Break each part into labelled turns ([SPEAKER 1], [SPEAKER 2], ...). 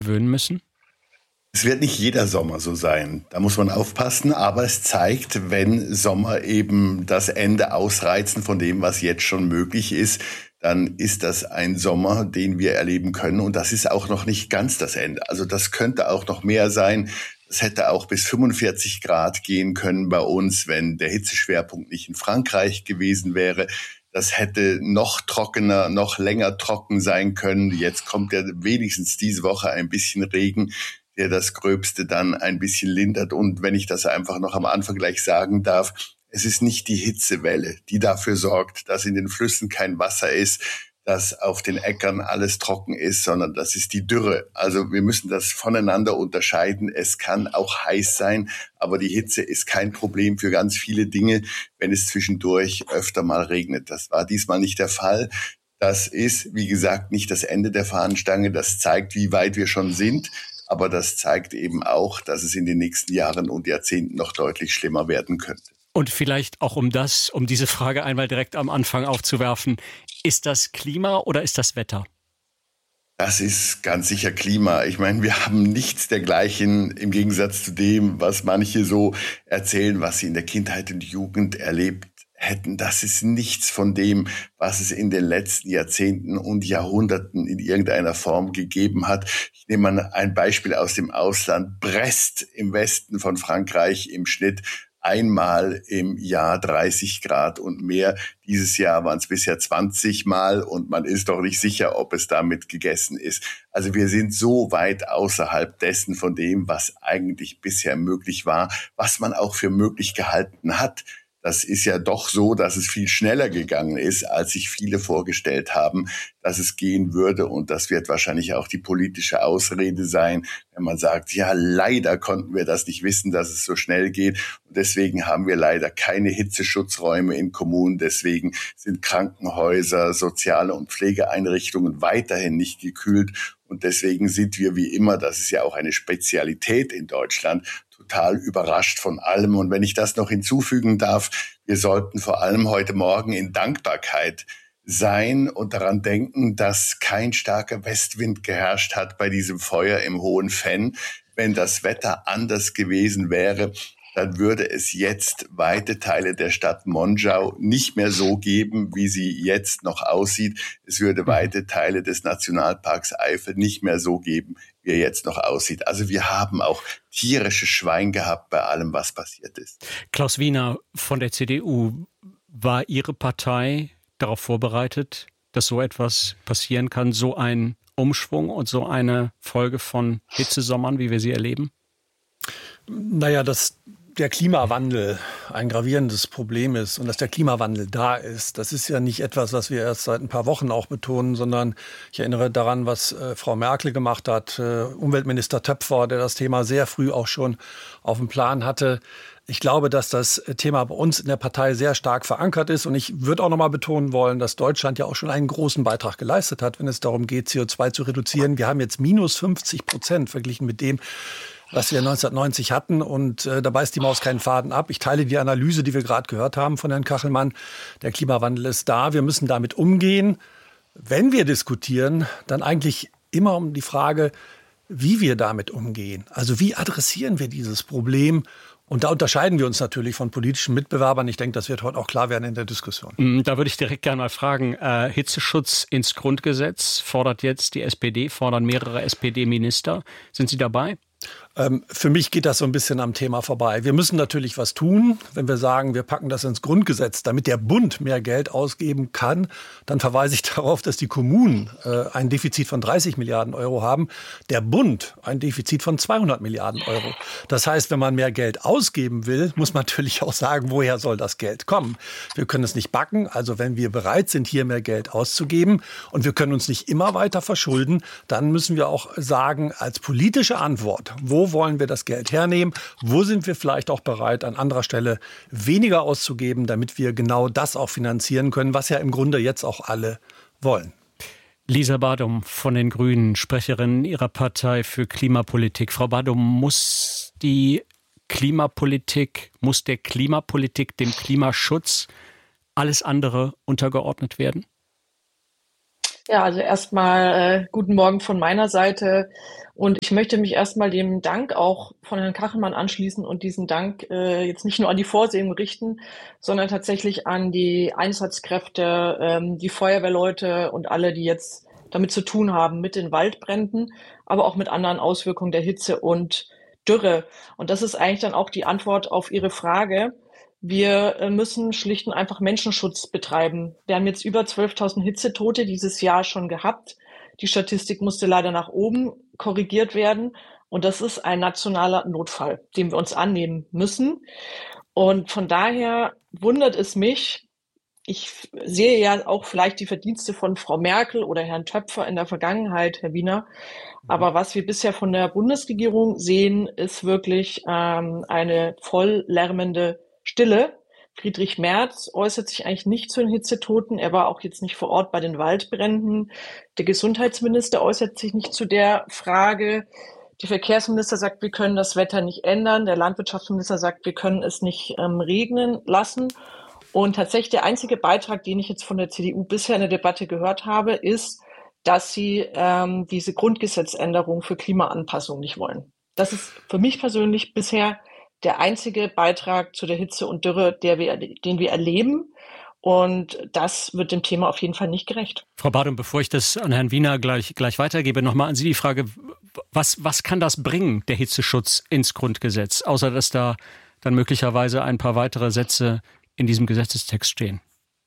[SPEAKER 1] gewöhnen müssen?
[SPEAKER 2] Es wird nicht jeder Sommer so sein. Da muss man aufpassen. Aber es zeigt, wenn Sommer eben das Ende ausreizen von dem, was jetzt schon möglich ist, dann ist das ein Sommer, den wir erleben können. Und das ist auch noch nicht ganz das Ende. Also das könnte auch noch mehr sein. Es hätte auch bis 45 Grad gehen können bei uns, wenn der Hitzeschwerpunkt nicht in Frankreich gewesen wäre. Das hätte noch trockener, noch länger trocken sein können. Jetzt kommt ja wenigstens diese Woche ein bisschen Regen, der das Gröbste dann ein bisschen lindert. Und wenn ich das einfach noch am Anfang gleich sagen darf, es ist nicht die Hitzewelle, die dafür sorgt, dass in den Flüssen kein Wasser ist, dass auf den Äckern alles trocken ist, sondern das ist die Dürre. Also wir müssen das voneinander unterscheiden. Es kann auch heiß sein, aber die Hitze ist kein Problem für ganz viele Dinge, wenn es zwischendurch öfter mal regnet. Das war diesmal nicht der Fall. Das ist, wie gesagt, nicht das Ende der Fahnenstange. Das zeigt, wie weit wir schon sind. Aber das zeigt eben auch, dass es in den nächsten Jahren und Jahrzehnten noch deutlich schlimmer werden könnte.
[SPEAKER 1] Und vielleicht auch um diese Frage einmal direkt am Anfang aufzuwerfen, ist das Klima oder ist das Wetter?
[SPEAKER 2] Das ist ganz sicher Klima. Ich meine, wir haben nichts dergleichen im Gegensatz zu dem, was manche so erzählen, was sie in der Kindheit und Jugend erlebt hätten. Das ist nichts von dem, was es in den letzten Jahrzehnten und Jahrhunderten in irgendeiner Form gegeben hat. Ich nehme mal ein Beispiel aus dem Ausland. Brest im Westen von Frankreich im Schnitt einmal im Jahr 30 Grad und mehr. Dieses Jahr waren es bisher 20 Mal und man ist doch nicht sicher, ob es damit gegessen ist. Also wir sind so weit außerhalb dessen von dem, was eigentlich bisher möglich war, was man auch für möglich gehalten hat. Das ist ja doch so, dass es viel schneller gegangen ist, als sich viele vorgestellt haben, dass es gehen würde. Und das wird wahrscheinlich auch die politische Ausrede sein, wenn man sagt, ja, leider konnten wir das nicht wissen, dass es so schnell geht. Und deswegen haben wir leider keine Hitzeschutzräume in Kommunen. Deswegen sind Krankenhäuser, soziale und Pflegeeinrichtungen weiterhin nicht gekühlt. Und deswegen sind wir wie immer, das ist ja auch eine Spezialität in Deutschland, total überrascht von allem. Und wenn ich das noch hinzufügen darf, wir sollten vor allem heute Morgen in Dankbarkeit sein und daran denken, dass kein starker Westwind geherrscht hat bei diesem Feuer im Hohen Venn. Wenn das Wetter anders gewesen wäre, dann würde es jetzt weite Teile der Stadt Monschau nicht mehr so geben, wie sie jetzt noch aussieht. Es würde weite Teile des Nationalparks Eifel nicht mehr so geben, wie er jetzt noch aussieht. Also wir haben auch tierisches Schwein gehabt bei allem, was passiert ist.
[SPEAKER 1] Klaus Wiener von der CDU, war Ihre Partei darauf vorbereitet, dass so etwas passieren kann, so ein Umschwung und so eine Folge von Hitzesommern, wie wir sie erleben?
[SPEAKER 3] Naja, dass der Klimawandel ein gravierendes Problem ist und dass der Klimawandel da ist, das ist ja nicht etwas, was wir erst seit ein paar Wochen auch betonen, sondern ich erinnere daran, was Frau Merkel gemacht hat, Umweltminister Töpfer, der das Thema sehr früh auch schon auf dem Plan hatte. Ich glaube, dass das Thema bei uns in der Partei sehr stark verankert ist. Und ich würde auch noch mal betonen wollen, dass Deutschland ja auch schon einen großen Beitrag geleistet hat, wenn es darum geht, CO2 zu reduzieren. Wir haben jetzt minus 50% verglichen mit dem, was wir 1990 hatten. Und da beißt die Maus keinen Faden ab. Ich teile die Analyse, die wir gerade gehört haben von Herrn Kachelmann. Der Klimawandel ist da. Wir müssen damit umgehen. Wenn wir diskutieren, dann eigentlich immer um die Frage, wie wir damit umgehen. Also wie adressieren wir dieses Problem? Und da unterscheiden wir uns natürlich von politischen Mitbewerbern. Ich denke, das wird heute auch klar werden in der Diskussion.
[SPEAKER 1] Da würde ich direkt gerne mal fragen, Hitzeschutz ins Grundgesetz fordert jetzt die SPD, fordern mehrere SPD-Minister. Sind Sie dabei?
[SPEAKER 3] Für mich geht das so ein bisschen am Thema vorbei. Wir müssen natürlich was tun. Wenn wir sagen, wir packen das ins Grundgesetz, damit der Bund mehr Geld ausgeben kann, dann verweise ich darauf, dass die Kommunen ein Defizit von 30 Milliarden Euro haben, der Bund ein Defizit von 200 Milliarden Euro. Das heißt, wenn man mehr Geld ausgeben will, muss man natürlich auch sagen, woher soll das Geld kommen? Wir können es nicht backen. Also wenn wir bereit sind, hier mehr Geld auszugeben und wir können uns nicht immer weiter verschulden, dann müssen wir auch sagen, als politische Antwort, wo wollen wir das Geld hernehmen? Wo sind wir vielleicht auch bereit, an anderer Stelle weniger auszugeben, damit wir genau das auch finanzieren können, was ja im Grunde jetzt auch alle wollen?
[SPEAKER 1] Lisa Badum von den Grünen, Sprecherin Ihrer Partei für Klimapolitik. Frau Badum, muss der Klimapolitik, dem Klimaschutz alles andere untergeordnet werden?
[SPEAKER 4] Ja, also erstmal guten Morgen von meiner Seite. Und ich möchte mich erstmal dem Dank auch von Herrn Kachelmann anschließen und diesen Dank jetzt nicht nur an die Vorsehung richten, sondern tatsächlich an die Einsatzkräfte, die Feuerwehrleute und alle, die jetzt damit zu tun haben, mit den Waldbränden, aber auch mit anderen Auswirkungen der Hitze und Dürre. Und das ist eigentlich dann auch die Antwort auf Ihre Frage. Wir müssen schlicht und einfach Menschenschutz betreiben. Wir haben jetzt über 12.000 Hitzetote dieses Jahr schon gehabt. Die Statistik musste leider nach oben korrigiert werden. Und das ist ein nationaler Notfall, dem wir uns annehmen müssen. Und von daher wundert es mich, ich sehe ja auch vielleicht die Verdienste von Frau Merkel oder Herrn Töpfer in der Vergangenheit, Herr Wiener. Aber was wir bisher von der Bundesregierung sehen, ist wirklich eine voll lärmende Stille. Friedrich Merz äußert sich eigentlich nicht zu den Hitzetoten. Er war auch jetzt nicht vor Ort bei den Waldbränden. Der Gesundheitsminister äußert sich nicht zu der Frage. Der Verkehrsminister sagt, wir können das Wetter nicht ändern. Der Landwirtschaftsminister sagt, wir können es nicht regnen lassen. Und tatsächlich der einzige Beitrag, den ich jetzt von der CDU bisher in der Debatte gehört habe, ist, dass sie diese Grundgesetzänderung für Klimaanpassung nicht wollen. Das ist für mich persönlich bisher der einzige Beitrag zu der Hitze und Dürre, den wir erleben. Und das wird dem Thema auf jeden Fall nicht gerecht.
[SPEAKER 1] Frau Badum, bevor ich das an Herrn Wiener gleich weitergebe, nochmal an Sie die Frage, was kann das bringen, der Hitzeschutz ins Grundgesetz, außer dass da dann möglicherweise ein paar weitere Sätze in diesem Gesetzestext stehen?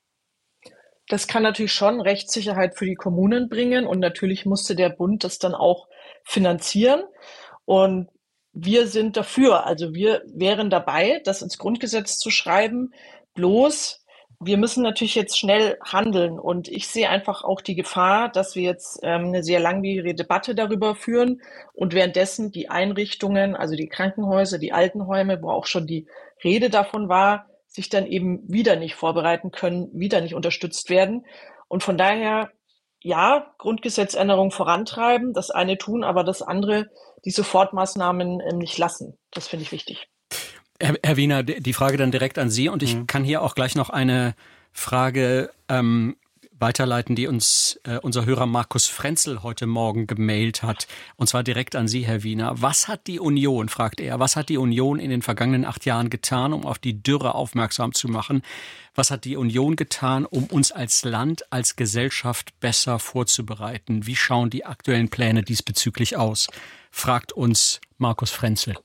[SPEAKER 4] Das kann natürlich schon Rechtssicherheit für die Kommunen bringen und natürlich musste der Bund das dann auch finanzieren. Und wir sind dafür, also wir wären dabei, das ins Grundgesetz zu schreiben. Bloß, wir müssen natürlich jetzt schnell handeln. Und ich sehe einfach auch die Gefahr, dass wir jetzt eine sehr langwierige Debatte darüber führen und währenddessen die Einrichtungen, also die Krankenhäuser, die Altenheime, wo auch schon die Rede davon war, sich dann eben wieder nicht vorbereiten können, wieder nicht unterstützt werden. Und von daher, ja, Grundgesetzänderung vorantreiben, das eine tun, aber das andere, die Sofortmaßnahmen nicht lassen. Das finde ich wichtig.
[SPEAKER 1] Herr Wiener, die Frage dann direkt an Sie. Und ich kann hier auch gleich noch eine Frage weiterleiten, die uns unser Hörer Markus Frenzel heute Morgen gemailt hat. Und zwar direkt an Sie, Herr Wiener. Was hat die Union, fragt er, was hat die Union in den vergangenen 8 Jahren getan, um auf die Dürre aufmerksam zu machen? Was hat die Union getan, um uns als Land, als Gesellschaft besser vorzubereiten? Wie schauen die aktuellen Pläne diesbezüglich aus? Fragt uns Markus Frenzel.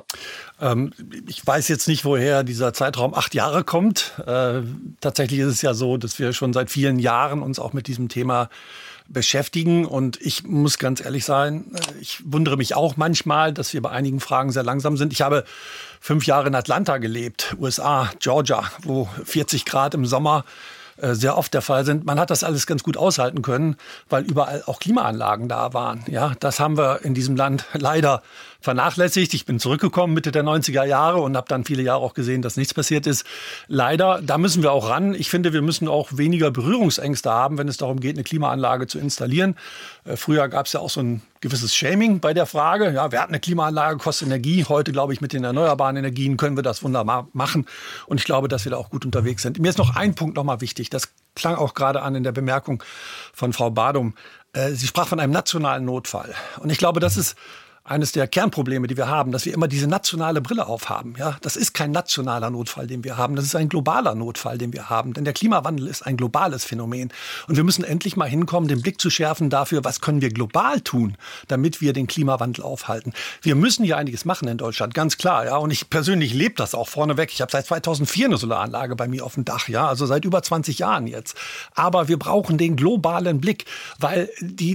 [SPEAKER 3] Ich weiß jetzt nicht, woher dieser Zeitraum 8 Jahre kommt. Tatsächlich ist es ja so, dass wir schon seit vielen Jahren uns auch mit diesem Thema beschäftigen. Und ich muss ganz ehrlich sein, ich wundere mich auch manchmal, dass wir bei einigen Fragen sehr langsam sind. Ich habe 5 Jahre in Atlanta gelebt, USA, Georgia, wo 40 Grad im Sommer sehr oft der Fall sind. Man hat das alles ganz gut aushalten können, weil überall auch Klimaanlagen da waren. Ja, das haben wir in diesem Land leider vernachlässigt. Ich bin zurückgekommen Mitte der 90er Jahre und habe dann viele Jahre auch gesehen, dass nichts passiert ist. Leider, da müssen wir auch ran. Ich finde, wir müssen auch weniger Berührungsängste haben, wenn es darum geht, eine Klimaanlage zu installieren. Früher gab es ja auch so ein gewisses Shaming bei der Frage. Ja, wer hat eine Klimaanlage, kostet Energie. Heute, glaube ich, mit den erneuerbaren Energien können wir das wunderbar machen. Und ich glaube, dass wir da auch gut unterwegs sind. Mir ist noch ein Punkt nochmal wichtig. Das klang auch gerade an in der Bemerkung von Frau Badum. Sie sprach von einem nationalen Notfall. Und ich glaube, das ist eines der Kernprobleme, die wir haben, dass wir immer diese nationale Brille aufhaben. Ja, das ist kein nationaler Notfall, den wir haben. Das ist ein globaler Notfall, den wir haben. Denn der Klimawandel ist ein globales Phänomen. Und wir müssen endlich mal hinkommen, den Blick zu schärfen dafür, was können wir global tun, damit wir den Klimawandel aufhalten. Wir müssen hier einiges machen in Deutschland, ganz klar. Ja, und ich persönlich lebe das auch vorneweg. Ich habe seit 2004 eine Solaranlage bei mir auf dem Dach. Ja, also seit über 20 Jahren jetzt. Aber wir brauchen den globalen Blick, weil die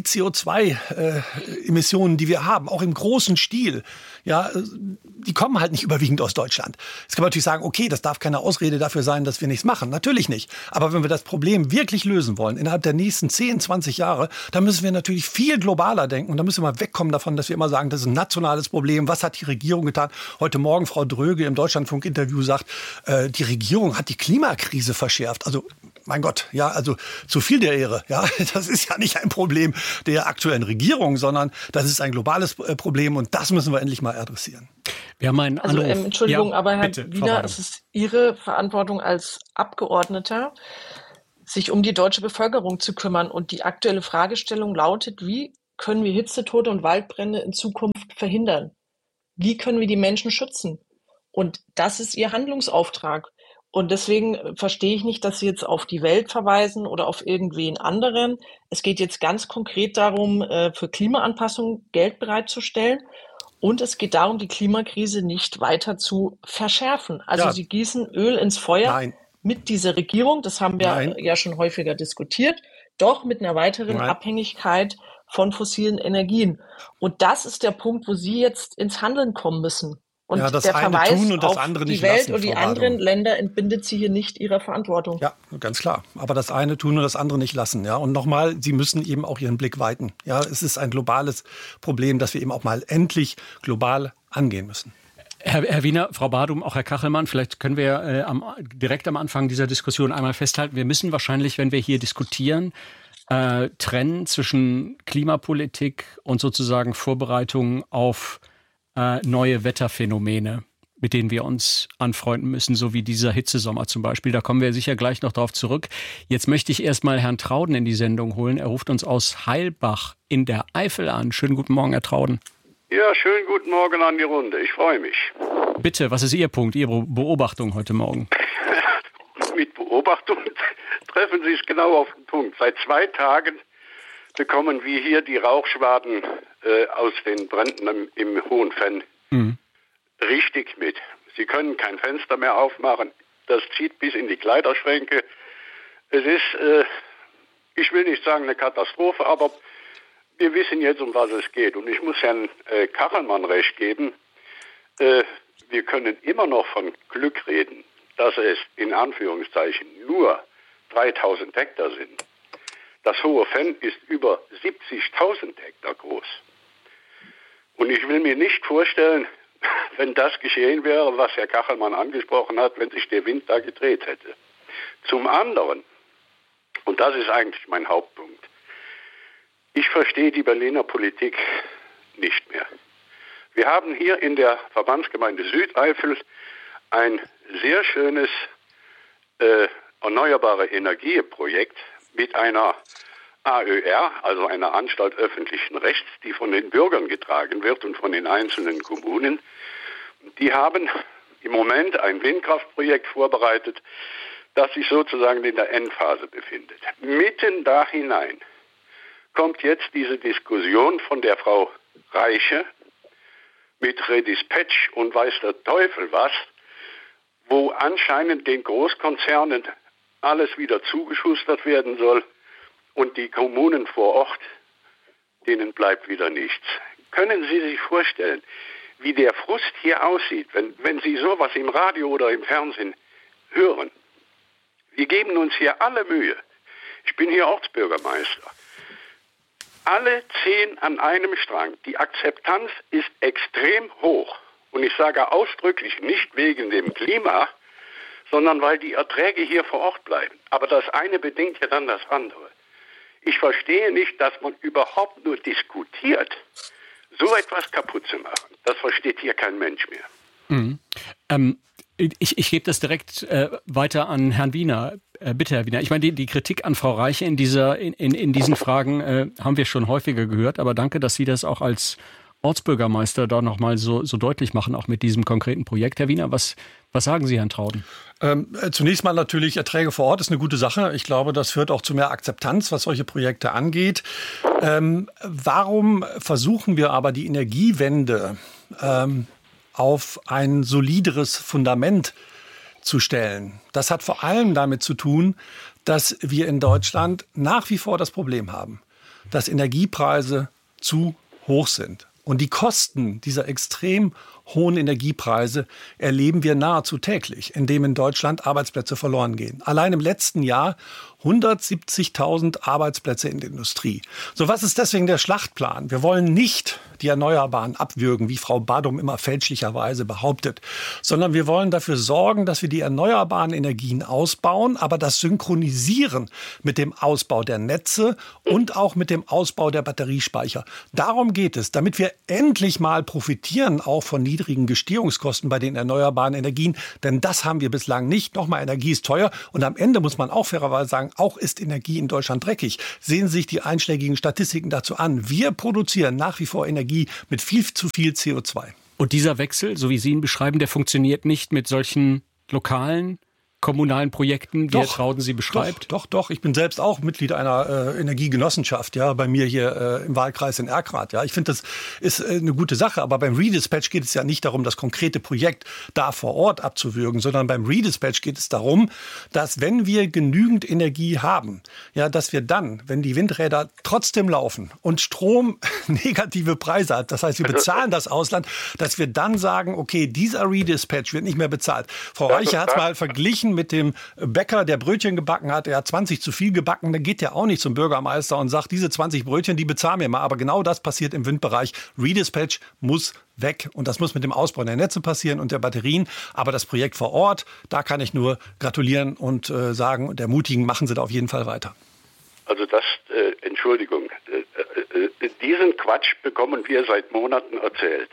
[SPEAKER 3] CO2-Emissionen, die wir haben, auch im großen Stil, ja, die kommen halt nicht überwiegend aus Deutschland. Jetzt kann man natürlich sagen, okay, das darf keine Ausrede dafür sein, dass wir nichts machen. Natürlich nicht. Aber wenn wir das Problem wirklich lösen wollen, innerhalb der nächsten 10, 20 Jahre, dann müssen wir natürlich viel globaler denken. Und da müssen wir mal wegkommen davon, dass wir immer sagen, das ist ein nationales Problem. Was hat die Regierung getan? Heute Morgen Frau Dröge im Deutschlandfunk-Interview sagt, die Regierung hat die Klimakrise verschärft. Also mein Gott, ja, also zu viel der Ehre. Ja, das ist ja nicht ein Problem der aktuellen Regierung, sondern das ist ein globales Problem und das müssen wir endlich mal adressieren.
[SPEAKER 1] Wir haben einen Anruf.
[SPEAKER 4] Entschuldigung,
[SPEAKER 1] ja,
[SPEAKER 4] aber Herr
[SPEAKER 1] bitte,
[SPEAKER 4] Wiener, es ist Ihre Verantwortung als Abgeordneter, sich um die deutsche Bevölkerung zu kümmern. Und die aktuelle Fragestellung lautet, wie können wir Hitzetote und Waldbrände in Zukunft verhindern? Wie können wir die Menschen schützen? Und das ist ihr Handlungsauftrag. Und deswegen verstehe ich nicht, dass Sie jetzt auf die Welt verweisen oder auf irgendwen anderen. Es geht jetzt ganz konkret darum, für Klimaanpassung Geld bereitzustellen. Und es geht darum, die Klimakrise nicht weiter zu verschärfen. Also Sie gießen Öl ins Feuer mit dieser Regierung. Das haben wir ja schon häufiger diskutiert. Doch mit einer weiteren Abhängigkeit von fossilen Energien. Und das ist der Punkt, wo Sie jetzt ins Handeln kommen müssen. Und
[SPEAKER 3] das
[SPEAKER 4] der
[SPEAKER 3] eine
[SPEAKER 4] Verweis
[SPEAKER 3] tun und das
[SPEAKER 4] auf
[SPEAKER 3] andere nicht
[SPEAKER 4] die Welt
[SPEAKER 3] lassen,
[SPEAKER 4] und die
[SPEAKER 3] Frau
[SPEAKER 4] anderen
[SPEAKER 3] Badum.
[SPEAKER 4] Länder entbindet sie hier nicht ihrer Verantwortung.
[SPEAKER 3] Ja, ganz klar. Aber das eine tun und das andere nicht lassen. Ja, und nochmal, Sie müssen eben auch Ihren Blick weiten. Ja, es ist ein globales Problem, das wir eben auch mal endlich global angehen müssen.
[SPEAKER 1] Herr Wiener, Frau Badum, auch Herr Kachelmann, vielleicht können wir direkt am Anfang dieser Diskussion einmal festhalten, wir müssen wahrscheinlich, wenn wir hier diskutieren, trennen zwischen Klimapolitik und sozusagen Vorbereitungen auf neue Wetterphänomene, mit denen wir uns anfreunden müssen, so wie dieser Hitzesommer zum Beispiel. Da kommen wir sicher gleich noch drauf zurück. Jetzt möchte ich erstmal Herrn Trauden in die Sendung holen. Er ruft uns aus Heilbach in der Eifel an. Schönen guten Morgen, Herr Trauden.
[SPEAKER 5] Ja, schönen guten Morgen an die Runde. Ich freue mich.
[SPEAKER 1] Bitte, was ist Ihr Punkt, Ihre Beobachtung heute Morgen?
[SPEAKER 5] Mit Beobachtung treffen Sie es genau auf den Punkt. Seit 2 Tagen bekommen wir hier die Rauchschwaden aus den Bränden im Hohenfenn richtig mit. Sie können kein Fenster mehr aufmachen. Das zieht bis in die Kleiderschränke. Es ist, ich will nicht sagen eine Katastrophe, aber wir wissen jetzt, um was es geht. Und ich muss Herrn Kachelmann recht geben. Wir können immer noch von Glück reden, dass es in Anführungszeichen nur 3000 Hektar sind. Das Hohe Fenn ist über 70.000 Hektar groß. Und ich will mir nicht vorstellen, wenn das geschehen wäre, was Herr Kachelmann angesprochen hat, wenn sich der Wind da gedreht hätte. Zum anderen, und das ist eigentlich mein Hauptpunkt, ich verstehe die Berliner Politik nicht mehr. Wir haben hier in der Verbandsgemeinde Südeifel ein sehr schönes erneuerbare Energieprojekt mit einer AÖR, also einer Anstalt öffentlichen Rechts, die von den Bürgern getragen wird und von den einzelnen Kommunen. Die haben im Moment ein Windkraftprojekt vorbereitet, das sich sozusagen in der Endphase befindet. Mitten da hinein kommt jetzt diese Diskussion von der Frau Reiche mit Redispatch und weiß der Teufel was, wo anscheinend den Großkonzernen alles wieder zugeschustert werden soll und die Kommunen vor Ort, denen bleibt wieder nichts. Können Sie sich vorstellen, wie der Frust hier aussieht, wenn Sie sowas im Radio oder im Fernsehen hören? Wir geben uns hier alle Mühe. Ich bin hier Ortsbürgermeister. Alle 10 an einem Strang. Die Akzeptanz ist extrem hoch. Und ich sage ausdrücklich nicht wegen dem Klima, sondern weil die Erträge hier vor Ort bleiben. Aber das eine bedingt ja dann das andere. Ich verstehe nicht, dass man überhaupt nur diskutiert, so etwas kaputt zu machen. Das versteht hier kein Mensch mehr.
[SPEAKER 1] Mhm. Ich gebe das direkt weiter an Herrn Wiener. Bitte, Herr Wiener. Ich meine, die Kritik an Frau Reiche in diesen Fragen haben wir schon häufiger gehört. Aber danke, dass Sie das auch als Ortsbürgermeister da nochmal so deutlich machen, auch mit diesem konkreten Projekt. Herr Wiener, was sagen Sie, Herrn Trauden?
[SPEAKER 3] Zunächst mal natürlich, Erträge vor Ort ist eine gute Sache. Ich glaube, das führt auch zu mehr Akzeptanz, was solche Projekte angeht. Warum versuchen wir aber die Energiewende auf ein solideres Fundament zu stellen? Das hat vor allem damit zu tun, dass wir in Deutschland nach wie vor das Problem haben, dass Energiepreise zu hoch sind. Und die Kosten dieser extrem hohen Energiepreise erleben wir nahezu täglich, indem in Deutschland Arbeitsplätze verloren gehen. Allein im letzten Jahr 170.000 Arbeitsplätze in der Industrie. So, was ist deswegen der Schlachtplan? Wir wollen nicht die Erneuerbaren abwürgen, wie Frau Badum immer fälschlicherweise behauptet, sondern wir wollen dafür sorgen, dass wir die erneuerbaren Energien ausbauen, aber das synchronisieren mit dem Ausbau der Netze und auch mit dem Ausbau der Batteriespeicher. Darum geht es, damit wir endlich mal profitieren, auch von niedrigen Gestehungskosten bei den erneuerbaren Energien, denn das haben wir bislang nicht. Nochmal, Energie ist teuer und am Ende muss man auch fairerweise sagen, auch ist Energie in Deutschland dreckig. Sehen Sie sich die einschlägigen Statistiken dazu an. Wir produzieren nach wie vor Energie mit viel zu viel CO2.
[SPEAKER 1] Und dieser Wechsel, so wie Sie ihn beschreiben, der funktioniert nicht mit solchen lokalen, kommunalen Projekten, wie Herr Trauden sie beschreibt?
[SPEAKER 3] Doch. Ich bin selbst auch Mitglied einer Energiegenossenschaft, ja, bei mir hier im Wahlkreis in Erkrath. Ja, ich finde, das ist eine gute Sache. Aber beim Redispatch geht es ja nicht darum, das konkrete Projekt da vor Ort abzuwürgen, sondern beim Redispatch geht es darum, dass wenn wir genügend Energie haben, ja, dass wir dann, wenn die Windräder trotzdem laufen und Strom negative Preise hat, das heißt, wir bezahlen das Ausland, dass wir dann sagen, okay, dieser Redispatch wird nicht mehr bezahlt. Frau Reiche hat es mal verglichen mit dem Bäcker, der Brötchen gebacken hat. Er hat 20 zu viel gebacken. Dann geht der auch nicht zum Bürgermeister und sagt, diese 20 Brötchen, die bezahlen wir mal. Aber genau das passiert im Windbereich. Redispatch muss weg. Und das muss mit dem Ausbau der Netze passieren und der Batterien. Aber das Projekt vor Ort, da kann ich nur gratulieren und sagen und ermutigen, machen Sie da auf jeden Fall weiter.
[SPEAKER 5] Also Entschuldigung, diesen Quatsch bekommen wir seit Monaten erzählt.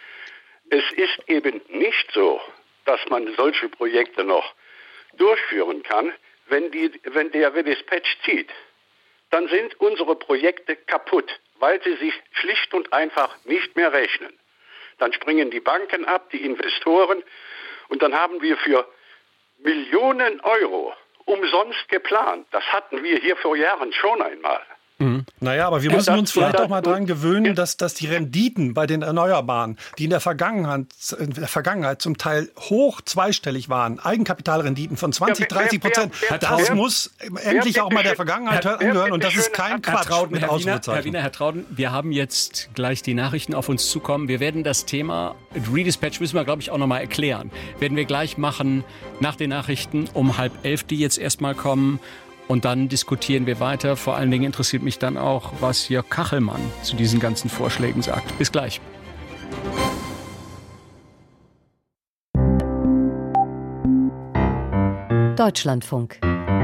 [SPEAKER 5] Es ist eben nicht so, dass man solche Projekte noch durchführen kann, wenn der Redispatch zieht. Dann sind unsere Projekte kaputt, weil sie sich schlicht und einfach nicht mehr rechnen. Dann springen die Banken ab, die Investoren, und dann haben wir für Millionen Euro umsonst geplant. Das hatten wir hier vor Jahren schon einmal.
[SPEAKER 3] Naja, aber wir müssen uns vielleicht auch mal daran gewöhnen, dass die Renditen bei den Erneuerbaren, die in der Vergangenheit zum Teil hoch zweistellig waren, Eigenkapitalrenditen von 20-30%, das muss endlich auch mal der Vergangenheit angehören und das ist kein Quatsch mit Ausrufezeichen.
[SPEAKER 1] Herr Trauden, wir haben jetzt gleich die Nachrichten auf uns zukommen. Wir werden das Thema Redispatch, müssen wir, glaube ich, auch noch mal erklären. Werden wir gleich machen nach den Nachrichten um 10:30, die jetzt erstmal kommen. Und dann diskutieren wir weiter. Vor allen Dingen interessiert mich dann auch, was Jörg Kachelmann zu diesen ganzen Vorschlägen sagt. Bis gleich.
[SPEAKER 6] Deutschlandfunk.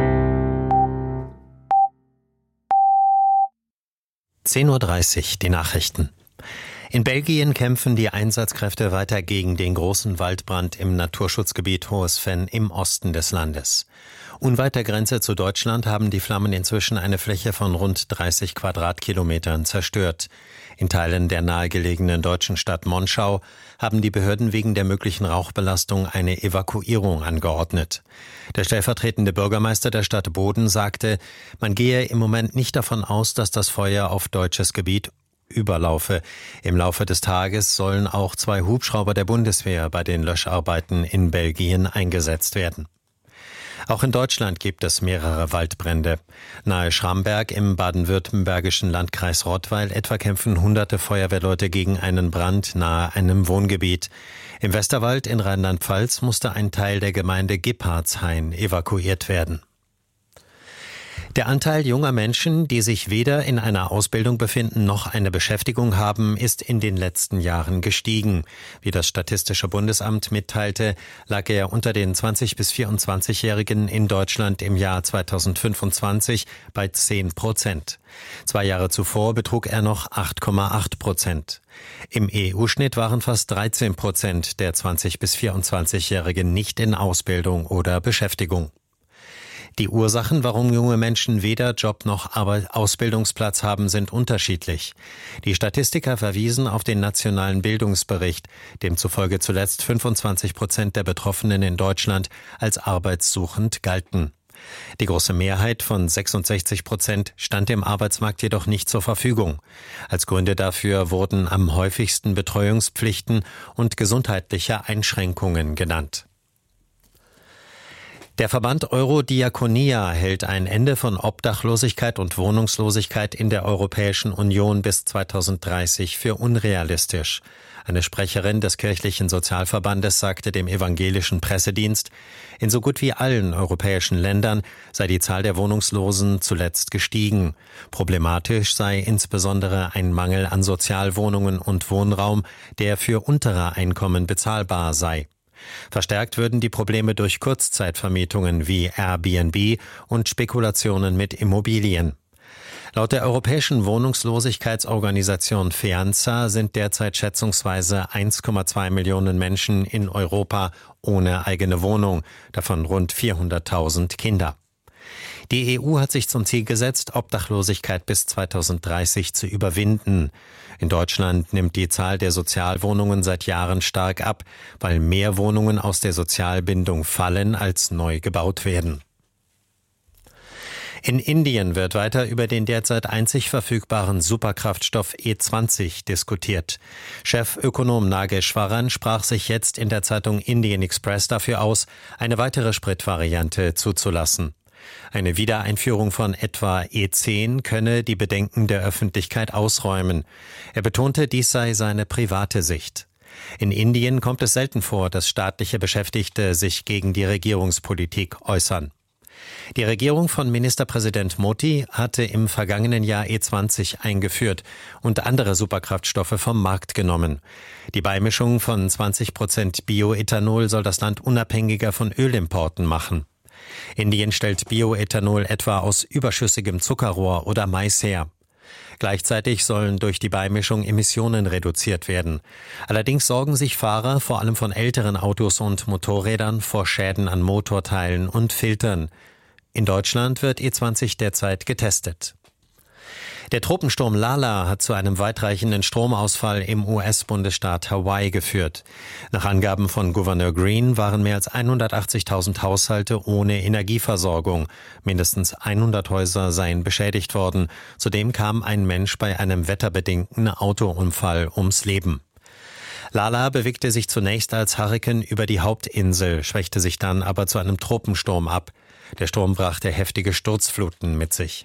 [SPEAKER 7] 10:30 Uhr, die Nachrichten. In Belgien kämpfen die Einsatzkräfte weiter gegen den großen Waldbrand im Naturschutzgebiet Hohes Venn im Osten des Landes. Unweit der Grenze zu Deutschland haben die Flammen inzwischen eine Fläche von rund 30 Quadratkilometern zerstört. In Teilen der nahegelegenen deutschen Stadt Monschau haben die Behörden wegen der möglichen Rauchbelastung eine Evakuierung angeordnet. Der stellvertretende Bürgermeister der Stadt Boden sagte, man gehe im Moment nicht davon aus, dass das Feuer auf deutsches Gebiet überlaufe. Im Laufe des Tages sollen auch 2 Hubschrauber der Bundeswehr bei den Löscharbeiten in Belgien eingesetzt werden. Auch in Deutschland gibt es mehrere Waldbrände. Nahe Schramberg im baden-württembergischen Landkreis Rottweil etwa kämpfen hunderte Feuerwehrleute gegen einen Brand nahe einem Wohngebiet. Im Westerwald in Rheinland-Pfalz musste ein Teil der Gemeinde Gephardshain evakuiert werden. Der Anteil junger Menschen, die sich weder in einer Ausbildung befinden noch eine Beschäftigung haben, ist in den letzten Jahren gestiegen. Wie das Statistische Bundesamt mitteilte, lag er unter den 20- bis 24-Jährigen in Deutschland im Jahr 2025 bei 10%. 2 Jahre zuvor betrug er noch 8,8%. Im EU-Schnitt waren fast 13% der 20- bis 24-Jährigen nicht in Ausbildung oder Beschäftigung. Die Ursachen, warum junge Menschen weder Job noch Ausbildungsplatz haben, sind unterschiedlich. Die Statistiker verwiesen auf den nationalen Bildungsbericht, demzufolge zuletzt 25% der Betroffenen in Deutschland als arbeitssuchend galten. Die große Mehrheit von 66% stand dem Arbeitsmarkt jedoch nicht zur Verfügung. Als Gründe dafür wurden am häufigsten Betreuungspflichten und gesundheitliche Einschränkungen genannt. Der Verband Eurodiakonia hält ein Ende von Obdachlosigkeit und Wohnungslosigkeit in der Europäischen Union bis 2030 für unrealistisch. Eine Sprecherin des kirchlichen Sozialverbandes sagte dem evangelischen Pressedienst, in so gut wie allen europäischen Ländern sei die Zahl der Wohnungslosen zuletzt gestiegen. Problematisch sei insbesondere ein Mangel an Sozialwohnungen und Wohnraum, der für untere Einkommen bezahlbar sei. Verstärkt würden die Probleme durch Kurzzeitvermietungen wie Airbnb und Spekulationen mit Immobilien. Laut der europäischen Wohnungslosigkeitsorganisation FEANZA sind derzeit schätzungsweise 1,2 Millionen Menschen in Europa ohne eigene Wohnung, davon rund 400.000 Kinder. Die EU hat sich zum Ziel gesetzt, Obdachlosigkeit bis 2030 zu überwinden. In Deutschland nimmt die Zahl der Sozialwohnungen seit Jahren stark ab, weil mehr Wohnungen aus der Sozialbindung fallen, als neu gebaut werden. In Indien wird weiter über den derzeit einzig verfügbaren Superkraftstoff E20 diskutiert. Chefökonom Nageshwaran sprach sich jetzt in der Zeitung Indian Express dafür aus, eine weitere Spritvariante zuzulassen. Eine Wiedereinführung von etwa E10 könne die Bedenken der Öffentlichkeit ausräumen. Er betonte, dies sei seine private Sicht. In Indien kommt es selten vor, dass staatliche Beschäftigte sich gegen die Regierungspolitik äußern. Die Regierung von Ministerpräsident Modi hatte im vergangenen Jahr E20 eingeführt und andere Superkraftstoffe vom Markt genommen. Die Beimischung von 20% Bioethanol soll das Land unabhängiger von Ölimporten machen. Indien stellt Bioethanol etwa aus überschüssigem Zuckerrohr oder Mais her. Gleichzeitig sollen durch die Beimischung Emissionen reduziert werden. Allerdings sorgen sich Fahrer, vor allem von älteren Autos und Motorrädern, vor Schäden an Motorteilen und Filtern. In Deutschland wird E20 derzeit getestet. Der Tropensturm Lala hat zu einem weitreichenden Stromausfall im US-Bundesstaat Hawaii geführt. Nach Angaben von Gouverneur Green waren mehr als 180.000 Haushalte ohne Energieversorgung. Mindestens 100 Häuser seien beschädigt worden. Zudem kam ein Mensch bei einem wetterbedingten Autounfall ums Leben. Lala bewegte sich zunächst als Hurrikan über die Hauptinsel, schwächte sich dann aber zu einem Tropensturm ab. Der Sturm brachte heftige Sturzfluten mit sich.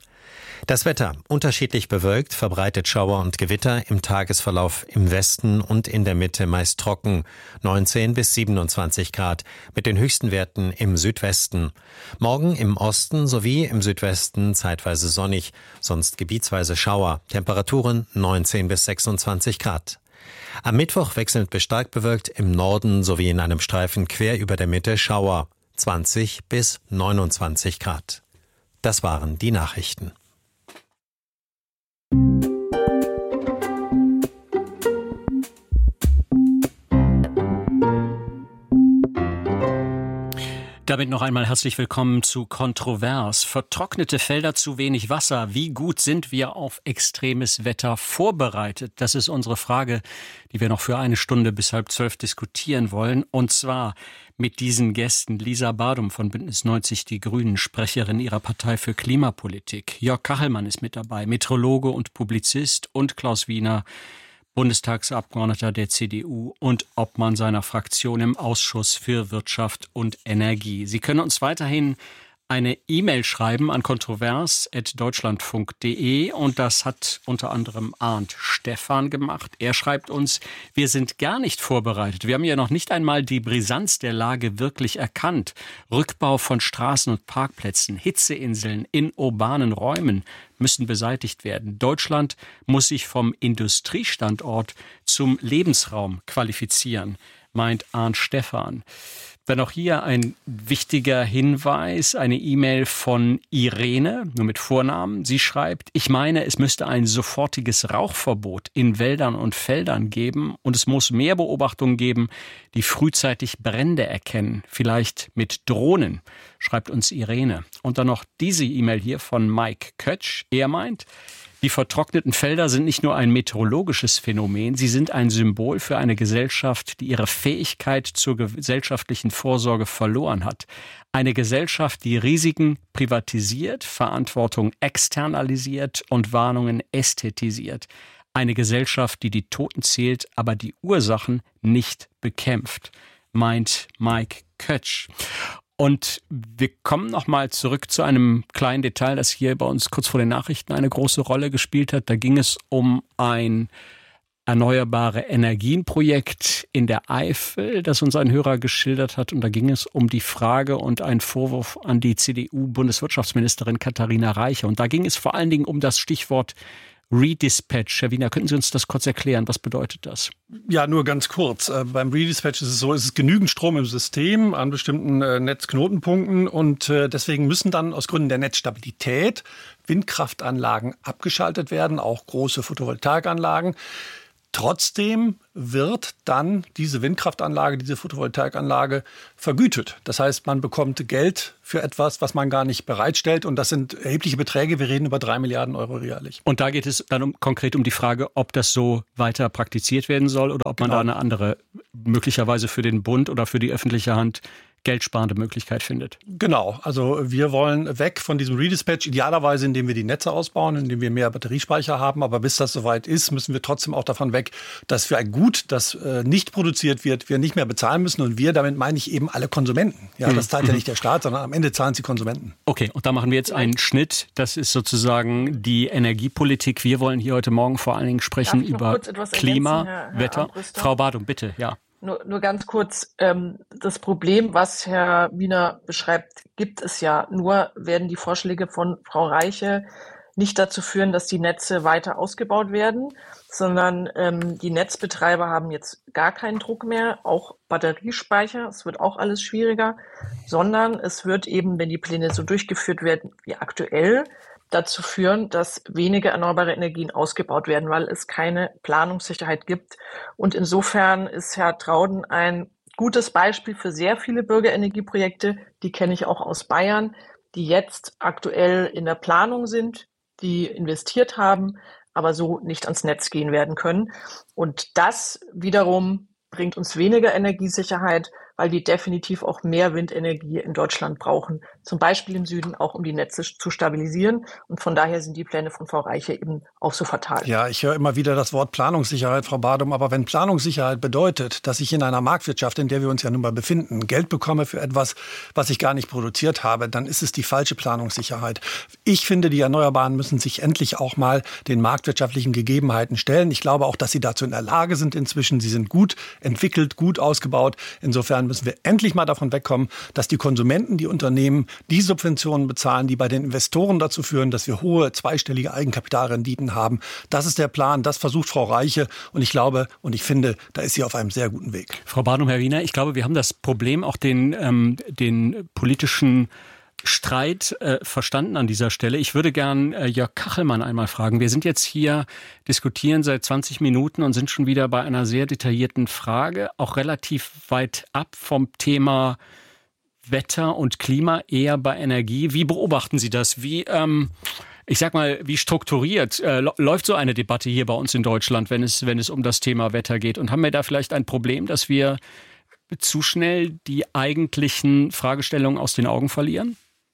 [SPEAKER 7] Das Wetter unterschiedlich bewölkt, verbreitet Schauer und Gewitter, im Tagesverlauf im Westen und in der Mitte meist trocken, 19 bis 27 Grad, mit den höchsten Werten im Südwesten. Morgen im Osten sowie im Südwesten zeitweise sonnig, sonst gebietsweise Schauer, Temperaturen 19 bis 26 Grad. Am Mittwoch wechselnd bis stark bewölkt, im Norden sowie in einem Streifen quer über der Mitte Schauer, 20 bis 29 Grad. Das waren die Nachrichten.
[SPEAKER 1] Damit noch einmal herzlich willkommen zu Kontrovers. Vertrocknete Felder, zu wenig Wasser. Wie gut sind wir auf extremes Wetter vorbereitet? Das ist unsere Frage, die wir noch für 1 Stunde bis 11:30 diskutieren wollen. Und zwar mit diesen Gästen: Lisa Badum von Bündnis 90 Die Grünen, Sprecherin ihrer Partei für Klimapolitik. Jörg Kachelmann ist mit dabei, Meteorologe und Publizist, und Klaus Wiener, Bundestagsabgeordneter der CDU und Obmann seiner Fraktion im Ausschuss für Wirtschaft und Energie. Sie können uns weiterhin eine E-Mail schreiben an kontrovers@deutschlandfunk.de, und das hat unter anderem Arndt Stephan gemacht. Er schreibt uns: Wir sind gar nicht vorbereitet. Wir haben ja noch nicht einmal die Brisanz der Lage wirklich erkannt. Rückbau von Straßen und Parkplätzen, Hitzeinseln in urbanen Räumen müssen beseitigt werden. Deutschland muss sich vom Industriestandort zum Lebensraum qualifizieren, meint Arndt Stephan. Dann auch hier ein wichtiger Hinweis, eine E-Mail von Irene, nur mit Vornamen. Sie schreibt: Ich meine, es müsste ein sofortiges Rauchverbot in Wäldern und Feldern geben, und es muss mehr Beobachtungen geben, die frühzeitig Brände erkennen, vielleicht mit Drohnen, schreibt uns Irene. Und dann noch diese E-Mail hier von Mike Kötsch. Er meint, die vertrockneten Felder sind nicht nur ein meteorologisches Phänomen, sie sind ein Symbol für eine Gesellschaft, die ihre Fähigkeit zur gesellschaftlichen Vorsorge verloren hat. Eine Gesellschaft, die Risiken privatisiert, Verantwortung externalisiert und Warnungen ästhetisiert. Eine Gesellschaft, die die Toten zählt, aber die Ursachen nicht bekämpft, meint Mike Kötsch. Und wir kommen nochmal zurück zu einem kleinen Detail, das hier bei uns kurz vor den Nachrichten eine große Rolle gespielt hat. Da ging es um ein erneuerbare Energienprojekt in der Eifel, das uns ein Hörer geschildert hat. Und da ging es um die Frage und einen Vorwurf an die CDU-Bundeswirtschaftsministerin Katharina Reiche. Und da ging es vor allen Dingen um das Stichwort Redispatch. Herr Wiener, könnten Sie uns das kurz erklären? Was bedeutet das?
[SPEAKER 3] Ja, nur ganz kurz. Beim Redispatch ist es so, es ist genügend Strom im System an bestimmten Netzknotenpunkten, und deswegen müssen dann aus Gründen der Netzstabilität Windkraftanlagen abgeschaltet werden, auch große Photovoltaikanlagen. Trotzdem wird dann diese Windkraftanlage, diese Photovoltaikanlage vergütet. Das heißt, man bekommt Geld für etwas, was man gar nicht bereitstellt. Und das sind erhebliche Beträge. Wir reden über 3 Milliarden Euro jährlich.
[SPEAKER 1] Und da geht es dann konkret um die Frage, ob das so weiter praktiziert werden soll oder ob man da eine andere, möglicherweise für den Bund oder für die öffentliche Hand, geldsparende Möglichkeit findet.
[SPEAKER 3] Genau, also wir wollen weg von diesem Redispatch, idealerweise indem wir die Netze ausbauen, indem wir mehr Batteriespeicher haben, aber bis das soweit ist, müssen wir trotzdem auch davon weg, dass für ein Gut, das nicht produziert wird, wir nicht mehr bezahlen müssen und wir, damit meine ich eben alle Konsumenten. Ja, das zahlt ja nicht der Staat, sondern am Ende zahlen es die Konsumenten.
[SPEAKER 1] Okay, und da machen wir jetzt einen Schnitt, das ist sozusagen die Energiepolitik. Wir wollen hier heute Morgen vor allen Dingen sprechen über Klima, Herr Wetter.
[SPEAKER 4] Armbruster?
[SPEAKER 1] Frau Badum, bitte, ja.
[SPEAKER 4] Nur ganz kurz, das Problem, was Herr Wiener beschreibt, gibt es ja. Nur werden die Vorschläge von Frau Reiche nicht dazu führen, dass die Netze weiter ausgebaut werden, sondern die Netzbetreiber haben jetzt gar keinen Druck mehr, auch Batteriespeicher, es wird auch alles schwieriger, sondern es wird eben, wenn die Pläne so durchgeführt werden wie aktuell, dazu führen, dass weniger erneuerbare Energien ausgebaut werden, weil es keine Planungssicherheit gibt. Und insofern ist Herr Trauden ein gutes Beispiel für sehr viele Bürgerenergieprojekte, die kenne ich auch aus Bayern, die jetzt aktuell in der Planung sind, die investiert haben, aber so nicht ans Netz gehen werden können. Und das wiederum bringt uns weniger Energiesicherheit, weil wir definitiv auch mehr Windenergie in Deutschland brauchen, zum Beispiel im Süden, auch um die Netze zu stabilisieren. Und von daher sind die Pläne von Frau Reiche eben auch so fatal.
[SPEAKER 3] Ja, ich höre immer wieder das Wort Planungssicherheit, Frau Badum. Aber wenn Planungssicherheit bedeutet, dass ich in einer Marktwirtschaft, in der wir uns ja nun mal befinden, Geld bekomme für etwas, was ich gar nicht produziert habe, dann ist es die falsche Planungssicherheit. Ich finde, die Erneuerbaren müssen sich endlich auch mal den marktwirtschaftlichen Gegebenheiten stellen. Ich glaube auch, dass sie dazu in der Lage sind inzwischen. Sie sind gut entwickelt, gut ausgebaut. Insofern müssen wir endlich mal davon wegkommen, dass die Konsumenten, die Unternehmen, die Subventionen bezahlen, die bei den Investoren dazu führen, dass wir hohe zweistellige Eigenkapitalrenditen haben. Das ist der Plan, das versucht Frau Reiche und ich glaube und ich finde, da ist sie auf einem sehr guten Weg.
[SPEAKER 1] Frau Badum, Herr Wiener, ich glaube, wir haben das Problem, auch den politischen Streit verstanden an dieser Stelle. Ich würde gern Jörg Kachelmann einmal fragen. Wir sind jetzt hier, diskutieren seit 20 Minuten und sind schon wieder bei einer sehr detaillierten Frage, auch relativ weit ab vom Thema Wetter und Klima, eher bei Energie. Wie beobachten Sie das? Wie strukturiert läuft so eine Debatte hier bei uns in Deutschland, wenn es um das Thema Wetter geht? Und haben wir da vielleicht ein Problem, dass wir zu schnell die eigentlichen Fragestellungen aus den Augen verlieren?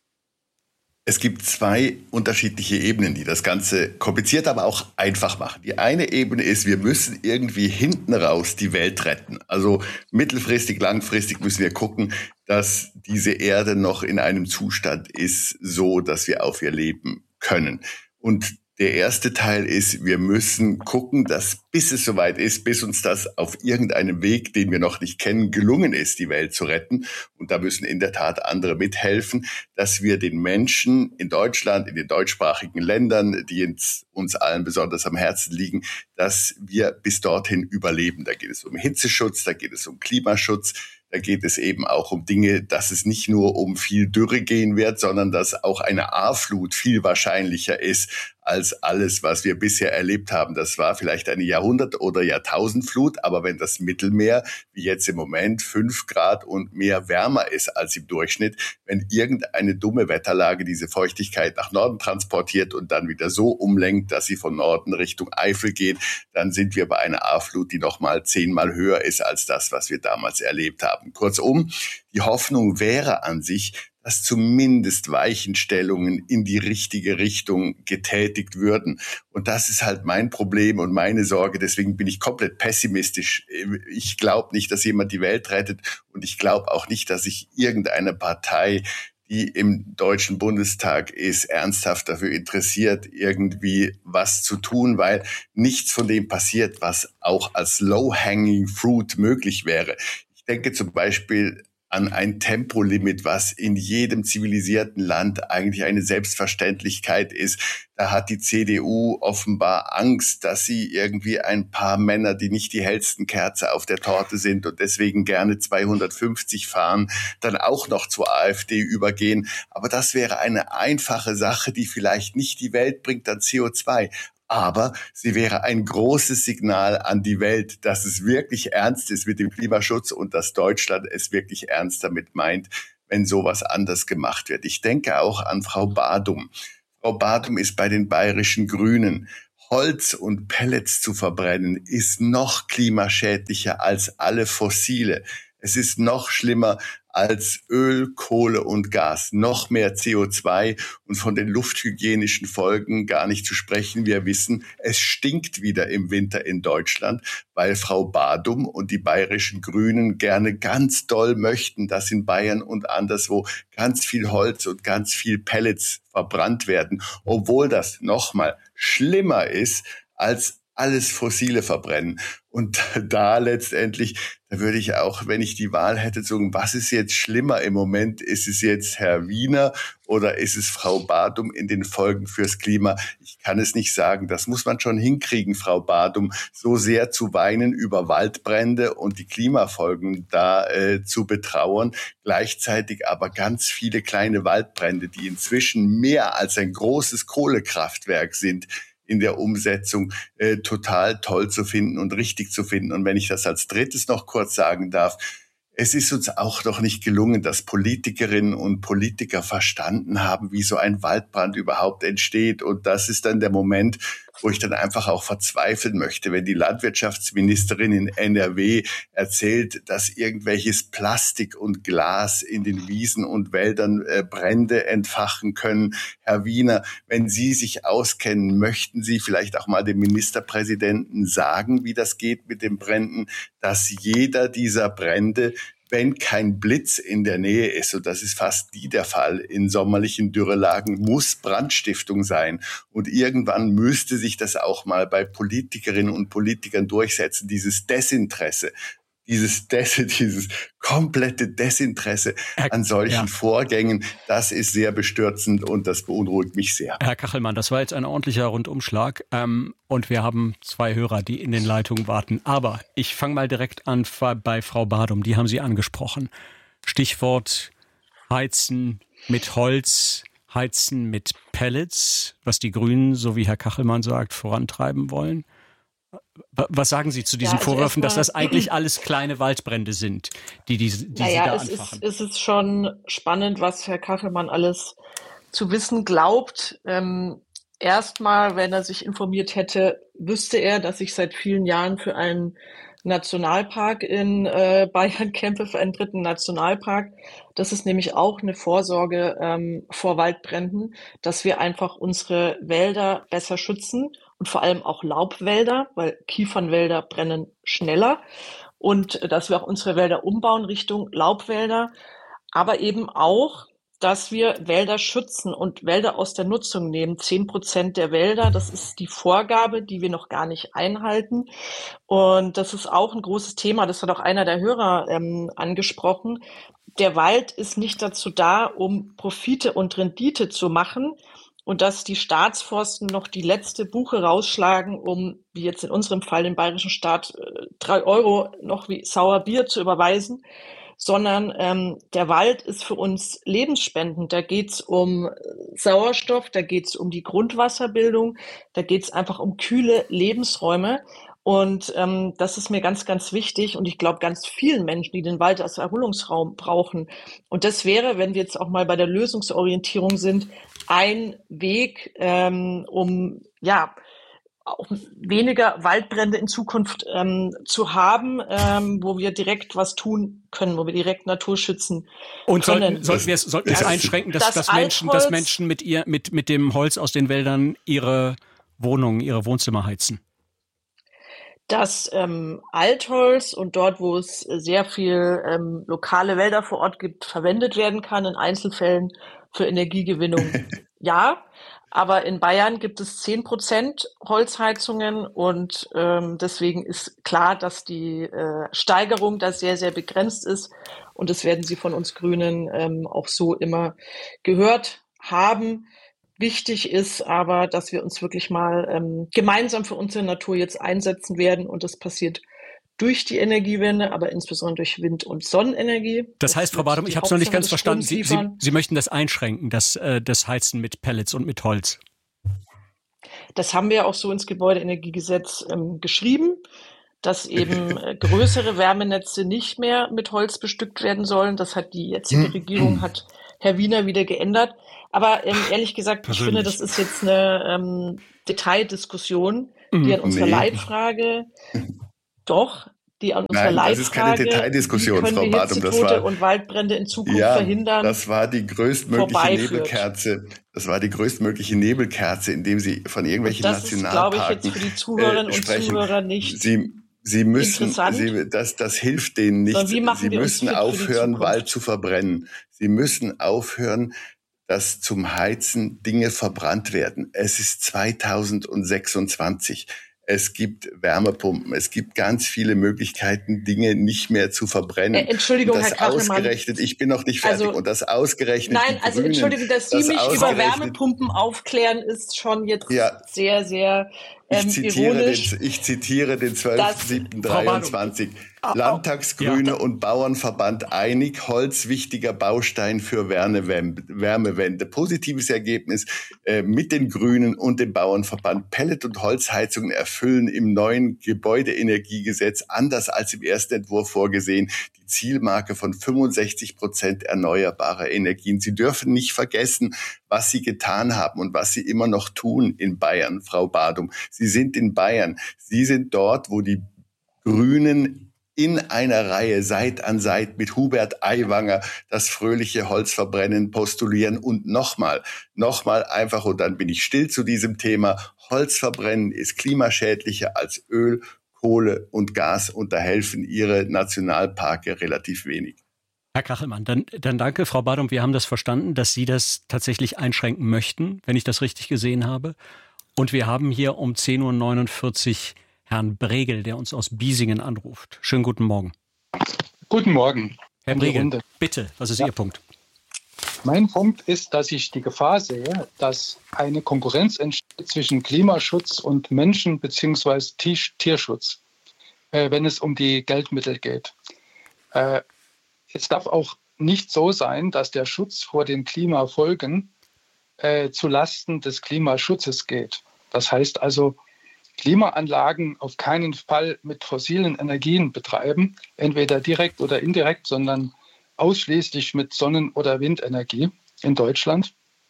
[SPEAKER 2] Es gibt zwei unterschiedliche Ebenen, die das Ganze kompliziert, aber auch einfach machen. Die eine Ebene ist, wir müssen irgendwie hinten raus die Welt retten. Also mittelfristig, langfristig müssen wir gucken, dass diese Erde noch in einem Zustand ist, so dass wir auf ihr leben können. Und der erste Teil ist, wir müssen gucken, dass bis es soweit ist, bis uns das auf irgendeinem Weg, den wir noch nicht kennen, gelungen ist, die Welt zu retten. Und da müssen in der Tat andere mithelfen, dass wir den Menschen in Deutschland, in den deutschsprachigen Ländern, die uns allen besonders am Herzen liegen, dass wir bis dorthin überleben. Da geht es um Hitzeschutz, da geht es um Klimaschutz. Da geht es eben auch um Dinge, dass es nicht nur um viel Dürre gehen wird, sondern dass auch eine A-Flut viel wahrscheinlicher ist als alles, was wir bisher erlebt haben. Das war vielleicht eine Jahrhundert- oder Jahrtausendflut, aber wenn das Mittelmeer, wie jetzt im Moment, 5 Grad und mehr wärmer ist als im Durchschnitt, wenn irgendeine dumme Wetterlage diese Feuchtigkeit nach Norden transportiert und dann wieder so umlenkt, dass sie von Norden Richtung Eifel geht, dann sind wir bei einer A-Flut, die nochmal 10-mal höher ist als das, was wir damals erlebt haben. Kurzum, die Hoffnung wäre an sich, dass zumindest Weichenstellungen in die richtige Richtung getätigt würden. Und das ist halt mein Problem und meine Sorge. Deswegen bin ich komplett pessimistisch. Ich glaube nicht, dass jemand die Welt rettet. Und ich glaube auch nicht, dass sich irgendeine Partei, die im Deutschen Bundestag ist, ernsthaft dafür interessiert, irgendwie was zu tun, weil nichts von dem passiert, was auch als low-hanging fruit möglich wäre. Ich denke zum Beispiel an ein Tempolimit, was in jedem zivilisierten Land eigentlich eine Selbstverständlichkeit ist. Da hat die CDU offenbar Angst, dass sie irgendwie ein paar Männer, die nicht die hellsten Kerze auf der Torte sind und deswegen gerne 250 fahren, dann auch noch zur AfD übergehen. Aber das wäre eine einfache Sache, die vielleicht nicht die Welt bringt an CO2. Aber sie wäre ein großes Signal an die Welt, dass es wirklich ernst ist mit dem Klimaschutz und dass Deutschland es wirklich ernst damit meint, wenn sowas anders gemacht wird. Ich denke auch an Frau Badum. Frau Badum ist bei den bayerischen Grünen. Holz und Pellets zu verbrennen ist noch klimaschädlicher als alle Fossile. Es ist noch schlimmer als Öl, Kohle und Gas. Noch mehr CO2 und von den lufthygienischen Folgen gar nicht zu sprechen. Wir wissen, es stinkt wieder im Winter in Deutschland, weil Frau Badum und die bayerischen Grünen gerne ganz doll möchten, dass in Bayern und anderswo ganz viel Holz und ganz viel Pellets verbrannt werden, obwohl das nochmal schlimmer ist als alles Fossile verbrennen. Und da letztendlich, da würde ich auch, wenn ich die Wahl hätte, sagen, was ist jetzt schlimmer im Moment? Ist es jetzt Herr Wiener oder ist es Frau Badum in den Folgen fürs Klima? Ich kann es nicht sagen. Das muss man schon hinkriegen, Frau Badum, so sehr zu weinen über Waldbrände und die Klimafolgen da zu betrauern. Gleichzeitig aber ganz viele kleine Waldbrände, die inzwischen mehr als ein großes Kohlekraftwerk sind, in der Umsetzung total toll zu finden und richtig zu finden. Und wenn ich das als drittes noch kurz sagen darf, es ist uns auch noch nicht gelungen, dass Politikerinnen und Politiker verstanden haben, wie so ein Waldbrand überhaupt entsteht. Und das ist dann der Moment, wo ich dann einfach auch verzweifeln möchte, wenn die Landwirtschaftsministerin in NRW erzählt, dass irgendwelches Plastik und Glas in den Wiesen und Wäldern Brände entfachen können. Herr Wiener, wenn Sie sich auskennen, möchten Sie vielleicht auch mal dem Ministerpräsidenten sagen, wie das geht mit den Bränden, dass jeder dieser Brände, wenn kein Blitz in der Nähe ist, und das ist fast nie der Fall in sommerlichen Dürrelagen, muss Brandstiftung sein. Und irgendwann müsste sich das auch mal bei Politikerinnen und Politikern durchsetzen, dieses Desinteresse, dieses komplette Desinteresse an solchen Vorgängen, das ist sehr bestürzend und das beunruhigt mich sehr.
[SPEAKER 1] Herr Kachelmann, das war jetzt ein ordentlicher Rundumschlag und wir haben 2 Hörer, die in den Leitungen warten. Aber ich fange mal direkt an bei Frau Badum, die haben Sie angesprochen. Stichwort Heizen mit Holz, Heizen mit Pellets, was die Grünen, so wie Herr Kachelmann sagt, vorantreiben wollen. Was sagen Sie zu diesen Vorwürfen, dass das eigentlich alles kleine Waldbrände sind, die Sie da anfachen?
[SPEAKER 4] Es ist schon spannend, was Herr Kachelmann alles zu wissen glaubt. Erstmal, wenn er sich informiert hätte, wüsste er, dass ich seit vielen Jahren für einen Nationalpark in Bayern kämpfe, für einen 3. Nationalpark. Das ist nämlich auch eine Vorsorge vor Waldbränden, dass wir einfach unsere Wälder besser schützen und vor allem auch Laubwälder, weil Kiefernwälder brennen schneller, und dass wir auch unsere Wälder umbauen Richtung Laubwälder, aber eben auch, dass wir Wälder schützen und Wälder aus der Nutzung nehmen. 10% der Wälder, das ist die Vorgabe, die wir noch gar nicht einhalten. Und das ist auch ein großes Thema, das hat auch einer der Hörer angesprochen. Der Wald ist nicht dazu da, um Profite und Rendite zu machen und dass die Staatsforsten noch die letzte Buche rausschlagen, um, wie jetzt in unserem Fall, dem bayerischen Staat 3 Euro noch wie Sauerbier zu überweisen, sondern der Wald ist für uns lebensspendend. Da geht's um Sauerstoff, da geht's um die Grundwasserbildung, da geht's einfach um kühle Lebensräume. Und das ist mir ganz, ganz wichtig. Und ich glaube, ganz vielen Menschen, die den Wald als Erholungsraum brauchen. Und das wäre, wenn wir jetzt auch mal bei der Lösungsorientierung sind, ein Weg, um auch weniger Waldbrände in Zukunft zu haben, wo wir direkt was tun können, wo wir direkt Natur schützen können.
[SPEAKER 1] Sollten wir es einschränken, dass Menschen mit dem Holz aus den Wäldern ihre Wohnungen, ihre Wohnzimmer heizen?
[SPEAKER 4] Das Altholz und dort, wo es sehr viel lokale Wälder vor Ort gibt, verwendet werden kann, in Einzelfällen für Energiegewinnung. Ja, aber in Bayern gibt es 10% Holzheizungen und deswegen ist klar, dass die Steigerung da sehr, sehr begrenzt ist. Und das werden Sie von uns Grünen auch so immer gehört haben. Wichtig ist aber, dass wir uns wirklich mal gemeinsam für unsere Natur jetzt einsetzen werden. Und das passiert durch die Energiewende, aber insbesondere durch Wind- und Sonnenenergie.
[SPEAKER 1] Das heißt, Frau Badum, ich habe es noch nicht ganz verstanden. Sie möchten das einschränken, das Heizen mit Pellets und mit Holz.
[SPEAKER 4] Das haben wir auch so ins Gebäudeenergiegesetz geschrieben, dass eben größere Wärmenetze nicht mehr mit Holz bestückt werden sollen. Das hat die jetzige Regierung, hat Herr Wiener wieder geändert. Aber ehrlich gesagt, ich finde, das ist jetzt eine Detaildiskussion, die an unserer Leitfrage, die an unserer Leitfrage,
[SPEAKER 2] das ist keine Detaildiskussion,
[SPEAKER 4] wie können
[SPEAKER 2] Frau
[SPEAKER 4] wir
[SPEAKER 2] Badum.
[SPEAKER 4] Hitzetote und Waldbrände in Zukunft verhindern,
[SPEAKER 2] das war die größtmögliche Nebelkerze. Das war die größtmögliche Nebelkerze, indem Sie von irgendwelchen Nationalparken sprechen.
[SPEAKER 4] Das ist, glaube ich, jetzt für die Zuhörerinnen und Zuhörer nicht
[SPEAKER 2] Sie müssen,
[SPEAKER 4] interessant.
[SPEAKER 2] das hilft denen nicht. Sie müssen aufhören, Wald zu verbrennen. Sie müssen aufhören, dass zum Heizen Dinge verbrannt werden. Es ist 2026. Es gibt Wärmepumpen. Es gibt ganz viele Möglichkeiten, Dinge nicht mehr zu verbrennen.
[SPEAKER 4] Entschuldigung, Herr Kachelmann.
[SPEAKER 2] Ich bin noch nicht fertig. Und das ausgerechnet.
[SPEAKER 4] Nein, also Grünen, Entschuldigung, dass Sie mich über Wärmepumpen aufklären, ist schon jetzt sehr, sehr ironisch.
[SPEAKER 2] Ich zitiere den 12.07.23. Landtagsgrüne und Bauernverband einig, Holz wichtiger Baustein für Wärmewende. Positives Ergebnis mit den Grünen und dem Bauernverband. Pellet- und Holzheizungen erfüllen im neuen Gebäudeenergiegesetz anders als im ersten Entwurf vorgesehen die Zielmarke von 65% erneuerbarer Energien. Sie dürfen nicht vergessen, was Sie getan haben und was Sie immer noch tun in Bayern, Frau Badum. Sie sind in Bayern. Sie sind dort, wo die Grünen in einer Reihe Seit an Seit mit Hubert Aiwanger das fröhliche Holzverbrennen postulieren und nochmal einfach, und dann bin ich still zu diesem Thema, Holzverbrennen ist klimaschädlicher als Öl, Kohle und Gas und da helfen Ihre Nationalparke relativ wenig.
[SPEAKER 1] Herr Kachelmann, dann danke, Frau Badum. Wir haben das verstanden, dass Sie das tatsächlich einschränken möchten, wenn ich das richtig gesehen habe. Und wir haben hier um 10.49 Uhr Herrn Bregel, der uns aus Biesingen anruft. Schönen guten Morgen.
[SPEAKER 6] Guten Morgen.
[SPEAKER 1] Herr Bregel, bitte, was ist Ihr Punkt?
[SPEAKER 6] Mein Punkt ist, dass ich die Gefahr sehe, dass eine Konkurrenz entsteht zwischen Klimaschutz und Menschen- bzw. Tierschutz, wenn es um die Geldmittel geht. Es darf auch nicht so sein, dass der Schutz vor den Klimafolgen zu Lasten des Klimaschutzes geht. Das heißt also, Klimaanlagen auf keinen Fall mit fossilen Energien betreiben, entweder direkt oder indirekt, sondern ausschließlich mit Sonnen- oder Windenergie in Deutschland.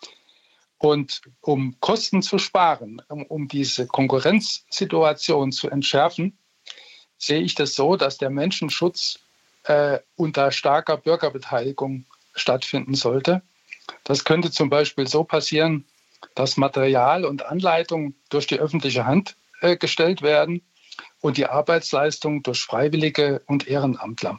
[SPEAKER 6] Und um Kosten zu sparen, um diese Konkurrenzsituation zu entschärfen, sehe ich das so, dass der Menschenschutz unter starker Bürgerbeteiligung stattfinden sollte. Das könnte zum Beispiel so passieren, dass Material und Anleitung durch die öffentliche Hand gestellt werden und die Arbeitsleistung durch Freiwillige und Ehrenamtler.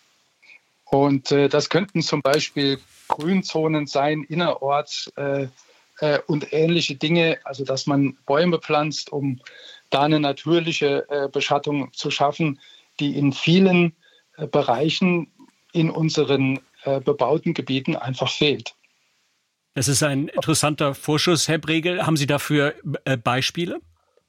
[SPEAKER 6] Und das könnten zum Beispiel Grünzonen sein, innerorts und ähnliche Dinge, also dass man Bäume pflanzt, um da eine natürliche Beschattung zu schaffen, die in vielen Bereichen in unseren bebauten Gebieten einfach fehlt.
[SPEAKER 1] Das ist ein interessanter Vorschuss, Herr Bregel. Haben Sie dafür Beispiele?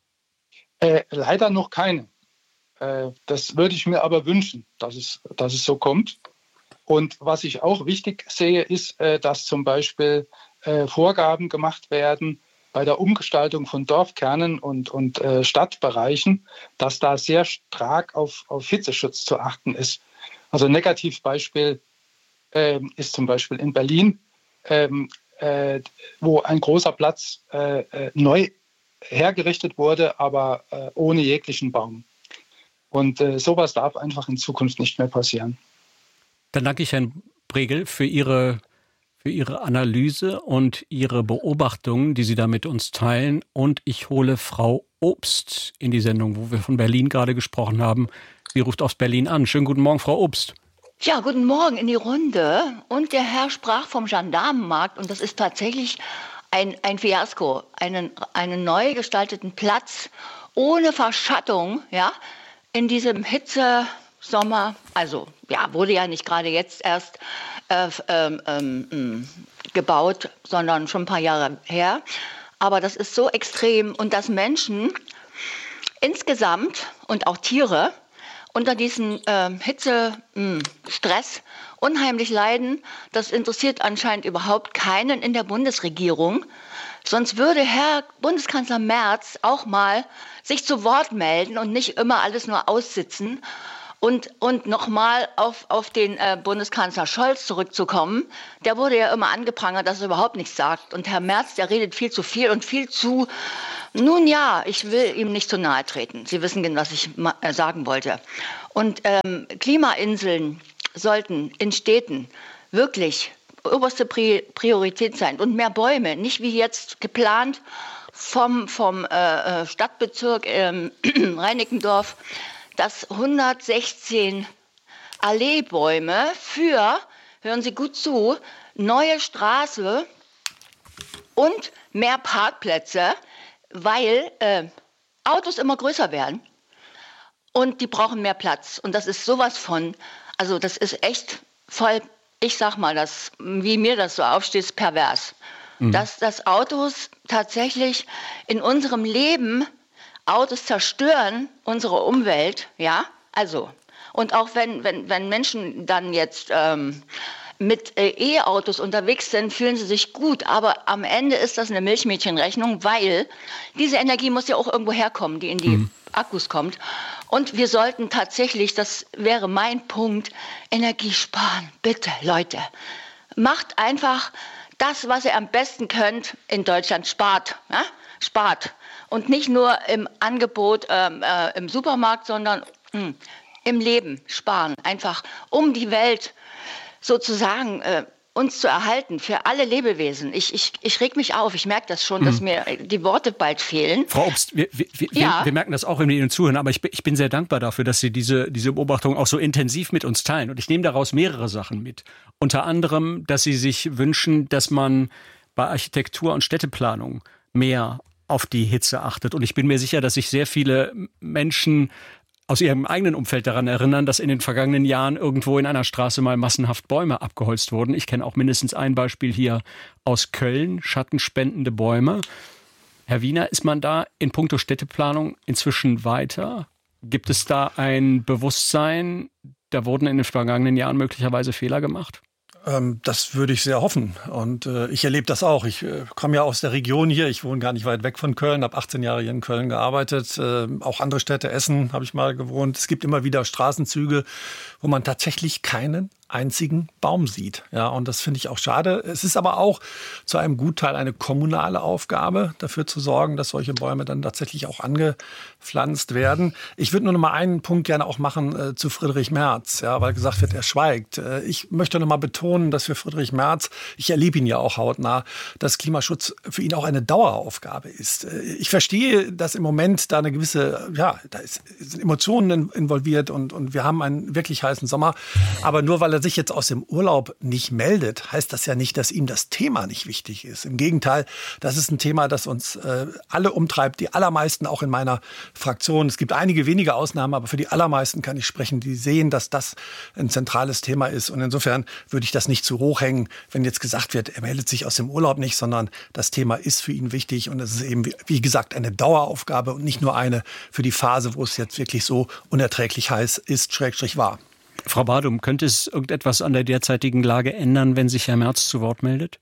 [SPEAKER 6] Leider noch keine. Das würde ich mir aber wünschen, dass es so kommt. Und was ich auch wichtig sehe, ist, dass zum Beispiel Vorgaben gemacht werden bei der Umgestaltung von Dorfkernen und Stadtbereichen, dass da sehr stark auf Hitzeschutz zu achten ist. Also ein Negativbeispiel ist zum Beispiel in Berlin, wo ein großer Platz neu hergerichtet wurde, aber ohne jeglichen Baum. Und sowas darf einfach in Zukunft nicht mehr passieren.
[SPEAKER 1] Dann danke ich Herrn Bregel für Ihre Analyse und Ihre Beobachtungen, die Sie da mit uns teilen. Und ich hole Frau Obst in die Sendung, wo wir von Berlin gerade gesprochen haben. Sie ruft aus Berlin an. Schönen guten Morgen, Frau Obst.
[SPEAKER 8] Ja, guten Morgen in die Runde. Und der Herr sprach vom Gendarmenmarkt und das ist tatsächlich ein Fiasko. Einen neu gestalteten Platz ohne Verschattung, ja, in diesem Hitzesommer. Also, ja, wurde ja nicht gerade jetzt erst gebaut, sondern schon ein paar Jahre her. Aber das ist so extrem und dass Menschen insgesamt und auch Tiere unter diesem Hitzestress unheimlich leiden, das interessiert anscheinend überhaupt keinen in der Bundesregierung. Sonst würde Herr Bundeskanzler Merz auch mal sich zu Wort melden und nicht immer alles nur aussitzen. Und nochmal auf den Bundeskanzler Scholz zurückzukommen, der wurde ja immer angeprangert, dass er überhaupt nichts sagt. Und Herr Merz, der redet viel zu viel und viel zu, nun ja, ich will ihm nicht zu nahe treten. Sie wissen, was ich sagen wollte. Und Klimainseln sollten in Städten wirklich oberste Priorität sein. Und mehr Bäume, nicht wie jetzt geplant vom Stadtbezirk Reinickendorf, dass 116 Alleebäume für, hören Sie gut zu, neue Straße und mehr Parkplätze, weil Autos immer größer werden und die brauchen mehr Platz. Und das ist sowas von, also das ist echt voll, ich sag mal, das, wie mir das so aufsteht, pervers. Dass Autos tatsächlich in unserem Leben, Autos zerstören unsere Umwelt, ja, also. Und auch wenn Menschen dann jetzt mit E-Autos unterwegs sind, fühlen sie sich gut. Aber am Ende ist das eine Milchmädchenrechnung, weil diese Energie muss ja auch irgendwo herkommen, die in die Akkus kommt. Und wir sollten tatsächlich, das wäre mein Punkt, Energie sparen. Bitte, Leute, macht einfach das, was ihr am besten könnt in Deutschland, spart. Ja? Spart. Und nicht nur im Angebot im Supermarkt, sondern im Leben sparen. Einfach um die Welt sozusagen uns zu erhalten, für alle Lebewesen. Ich reg mich auf, ich merke das schon, dass mir die Worte bald fehlen.
[SPEAKER 1] Frau Obst, wir merken das auch, wenn wir Ihnen zuhören, aber ich bin sehr dankbar dafür, dass Sie diese Beobachtung auch so intensiv mit uns teilen. Und ich nehme daraus mehrere Sachen mit. Unter anderem, dass Sie sich wünschen, dass man bei Architektur und Städteplanung mehr auf die Hitze achtet. Und ich bin mir sicher, dass sich sehr viele Menschen aus ihrem eigenen Umfeld daran erinnern, dass in den vergangenen Jahren irgendwo in einer Straße mal massenhaft Bäume abgeholzt wurden. Ich kenne auch mindestens ein Beispiel hier aus Köln, schattenspendende Bäume. Herr Wiener, ist man da in puncto Städteplanung inzwischen weiter? Gibt es da ein Bewusstsein, da wurden in den vergangenen Jahren möglicherweise Fehler gemacht?
[SPEAKER 3] Das würde ich sehr hoffen. Und ich erlebe das auch. Ich komme ja aus der Region hier. Ich wohne gar nicht weit weg von Köln, habe 18 Jahre hier in Köln gearbeitet. Auch andere Städte, Essen habe ich mal gewohnt. Es gibt immer wieder Straßenzüge, wo man tatsächlich keinen einzigen Baum sieht. Ja, und das finde ich auch schade. Es ist aber auch zu einem Gutteil eine kommunale Aufgabe, dafür zu sorgen, dass solche Bäume dann tatsächlich auch angepflanzt werden. Ich würde nur noch mal einen Punkt gerne auch machen zu Friedrich Merz, ja, weil gesagt wird, er schweigt. Ich möchte noch mal betonen, dass für Friedrich Merz, ich erlebe ihn ja auch hautnah, dass Klimaschutz für ihn auch eine Daueraufgabe ist. Ich verstehe, dass im Moment da eine gewisse, ja, sind Emotionen involviert und wir haben einen wirklich heißen Sommer. Aber nur weil er sich jetzt aus dem Urlaub nicht meldet, heißt das ja nicht, dass ihm das Thema nicht wichtig ist. Im Gegenteil, das ist ein Thema, das uns alle umtreibt, die allermeisten auch in meiner Fraktion. Es gibt einige wenige Ausnahmen, aber für die allermeisten kann ich sprechen, die sehen, dass das ein zentrales Thema ist. Und insofern würde ich das nicht zu hoch hängen, wenn jetzt gesagt wird, er meldet sich aus dem Urlaub nicht, sondern das Thema ist für ihn wichtig und es ist eben, wie gesagt, eine Daueraufgabe und nicht nur eine für die Phase, wo es jetzt wirklich so unerträglich heiß ist, / war.
[SPEAKER 1] Frau Badum, könnte es irgendetwas an der derzeitigen Lage ändern, wenn sich Herr Merz zu Wort meldet?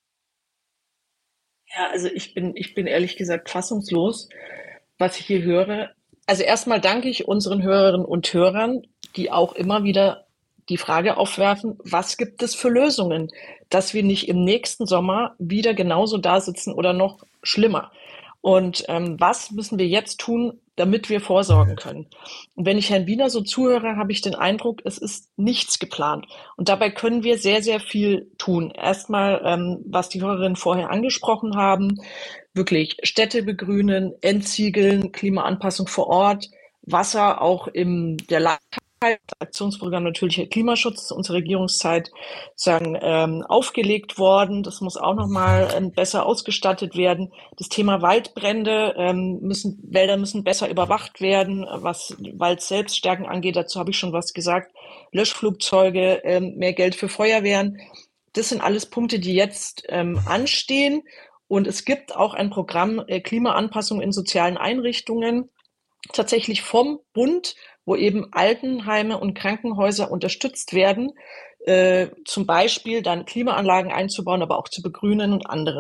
[SPEAKER 4] Ja, also ich bin ehrlich gesagt fassungslos, was ich hier höre. Also erstmal danke ich unseren Hörerinnen und Hörern, die auch immer wieder die Frage aufwerfen, was gibt es für Lösungen, dass wir nicht im nächsten Sommer wieder genauso da sitzen oder noch schlimmer. Und was müssen wir jetzt tun, damit wir vorsorgen können? Und wenn ich Herrn Wiener so zuhöre, habe ich den Eindruck, es ist nichts geplant. Und dabei können wir sehr, sehr viel tun. Erstmal, was die Hörerinnen vorher angesprochen haben, wirklich Städte begrünen, entsiegeln, Klimaanpassung vor Ort, Wasser auch in der Aktionsprogramm natürlicher Klimaschutz, unsere Regierungszeit aufgelegt worden. Das muss auch nochmal besser ausgestattet werden. Das Thema Waldbrände, Wälder müssen besser überwacht werden, was Waldselbststärken angeht. Dazu habe ich schon was gesagt. Löschflugzeuge, mehr Geld für Feuerwehren. Das sind alles Punkte, die jetzt anstehen. Und es gibt auch ein Programm Klimaanpassung in sozialen Einrichtungen, tatsächlich vom Bund, wo eben Altenheime und Krankenhäuser unterstützt werden, zum Beispiel dann Klimaanlagen einzubauen, aber auch zu begrünen und anderes.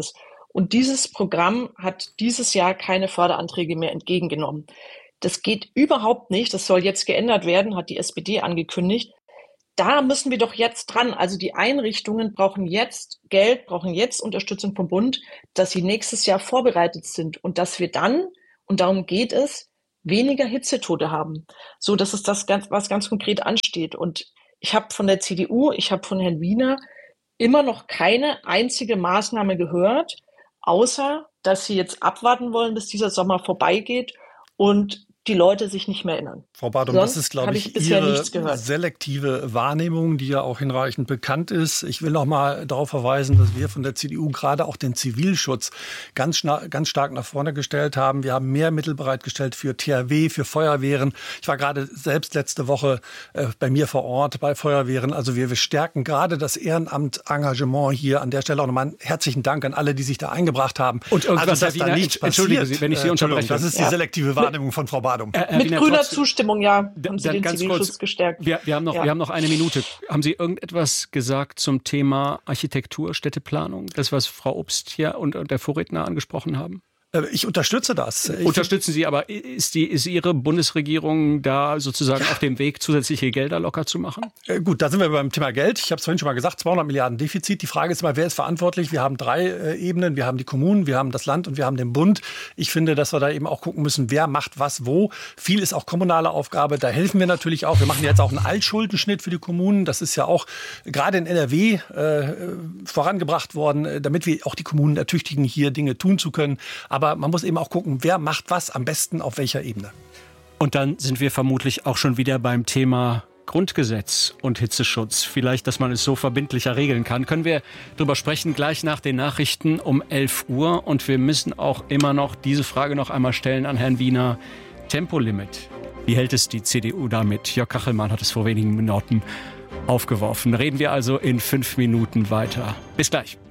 [SPEAKER 4] Und dieses Programm hat dieses Jahr keine Förderanträge mehr entgegengenommen. Das geht überhaupt nicht. Das soll jetzt geändert werden, hat die SPD angekündigt. Da müssen wir doch jetzt dran. Also die Einrichtungen brauchen jetzt Geld, brauchen jetzt Unterstützung vom Bund, dass sie nächstes Jahr vorbereitet sind und dass wir dann, und darum geht es, weniger Hitzetote haben. So, dass es das was ganz konkret ansteht. Und ich habe von der CDU, ich habe von Herrn Wiener immer noch keine einzige Maßnahme gehört, außer dass sie jetzt abwarten wollen, bis dieser Sommer vorbeigeht und die Leute sich nicht mehr erinnern.
[SPEAKER 3] Frau Badum, das ist, glaube ich, Ihre selektive Wahrnehmung, die ja auch hinreichend bekannt ist. Ich will noch mal darauf verweisen, dass wir von der CDU gerade auch den Zivilschutz ganz stark nach vorne gestellt haben. Wir haben mehr Mittel bereitgestellt für THW, für Feuerwehren. Ich war gerade selbst letzte Woche bei mir vor Ort bei Feuerwehren. Also wir stärken gerade das Ehrenamt-Engagement hier. An der Stelle auch nochmal einen herzlichen Dank an alle, die sich da eingebracht haben.
[SPEAKER 1] Und irgendwas,
[SPEAKER 3] also, da nichts
[SPEAKER 1] entschuldigen Sie, wenn ich Sie unterbreche.
[SPEAKER 3] Das ist die selektive Wahrnehmung von Frau Badum.
[SPEAKER 4] Mit grüner Zustimmung, ja, haben Sie den Zivilschutz gestärkt.
[SPEAKER 1] Wir haben noch eine Minute. Haben Sie irgendetwas gesagt zum Thema Architektur, Städteplanung? Das, was Frau Obst hier und der Vorredner angesprochen haben?
[SPEAKER 3] Ich unterstütze das.
[SPEAKER 1] Unterstützen Sie, aber ist Ihre Bundesregierung da sozusagen auf dem Weg, zusätzliche Gelder locker zu machen?
[SPEAKER 3] Gut, da sind wir beim Thema Geld. Ich habe es vorhin schon mal gesagt, 200 Milliarden Defizit. Die Frage ist mal, wer ist verantwortlich? Wir haben 3 Ebenen. Wir haben die Kommunen, wir haben das Land und wir haben den Bund. Ich finde, dass wir da eben auch gucken müssen, wer macht was wo. Viel ist auch kommunale Aufgabe. Da helfen wir natürlich auch. Wir machen jetzt auch einen Altschuldenschnitt für die Kommunen. Das ist ja auch gerade in NRW vorangebracht worden, damit wir auch die Kommunen ertüchtigen, hier Dinge tun zu können. Aber man muss eben auch gucken, wer macht was am besten auf welcher Ebene.
[SPEAKER 1] Und dann sind wir vermutlich auch schon wieder beim Thema Grundgesetz und Hitzeschutz. Vielleicht, dass man es so verbindlicher regeln kann. Können wir darüber sprechen, gleich nach den Nachrichten um 11 Uhr. Und wir müssen auch immer noch diese Frage noch einmal stellen an Herrn Wiener. Tempolimit. Wie hält es die CDU damit? Jörg Kachelmann hat es vor wenigen Minuten aufgeworfen. Reden wir also in 5 Minuten weiter. Bis gleich.